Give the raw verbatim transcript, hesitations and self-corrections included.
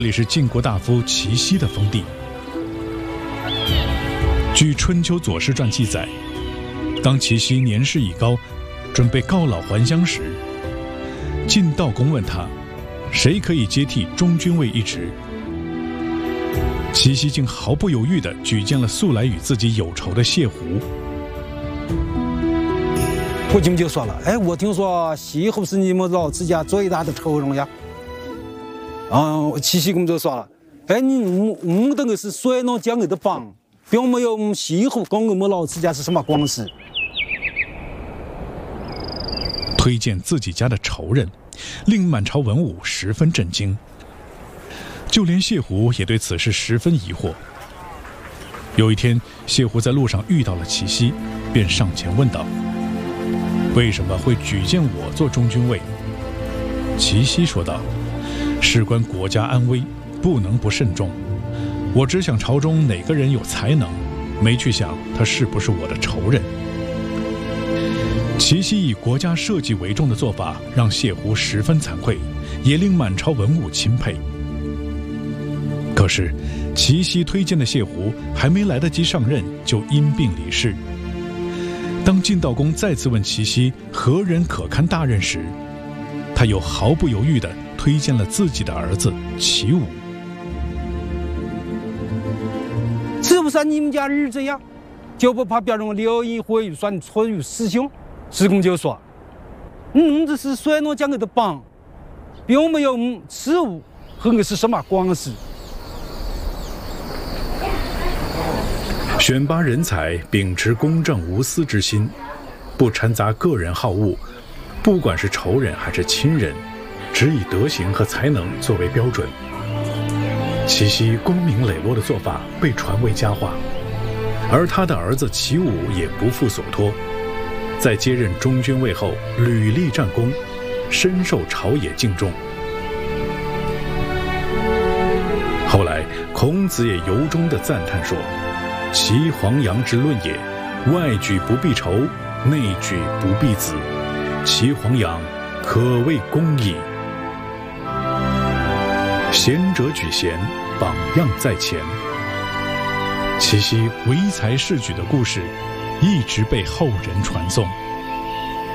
这里是晋国大夫齐奚的封地。据《春秋左氏传》记载，当齐奚年事已高，准备告老还乡时，晋悼公问他，谁可以接替中军尉一职？齐奚竟毫不犹豫地举荐了素来与自己有仇的谢胡。 国君就说了：“哎，我听说谢胡是你们老子家最大的仇人呀。”啊，齐奚公就说了：“哎，你我我等个是水能将我的帮，并没有谢胡跟我们老子家是什么关系。” 推荐自己家的仇人，令满朝文武十分震惊。就连谢胡也对此事十分疑惑。有一天，谢胡在路上遇到了齐奚，便上前问道：“为什么会举荐我做中军尉？”齐奚说道：“事关国家安危，不能不慎重。我只想朝中哪个人有才能，没去想他是不是我的仇人。”齐奚以国家社稷为重的做法，让谢胡十分惭愧，也令满朝文武钦佩。可是，齐奚推荐的谢胡还没来得及上任，就因病离世。当晋悼公再次问齐奚何人可堪大任时，他又毫不犹豫地推荐了自己的儿子齐武。 是不是你们家儿子呀？就不怕别人流言蜚语，说你错于师兄？师公就说：“你这是水能将我的帮，并没有事物和我是什么关系。” 选拔人才，秉持公正无私之心，不掺杂个人好恶，不管是仇人还是亲人，只以德行和才能作为标准。齐奚光明磊落的做法被传为佳话，而他的儿子齐武也不负所托，在接任中军尉后屡立战功，深受朝野敬重。后来孔子也由衷地赞叹说：“齐黄羊之论也，外举不避仇，内举不避子，齐黄羊可谓公矣。”贤者举贤，榜样在前。齐奚唯才是举的故事，一直被后人传颂。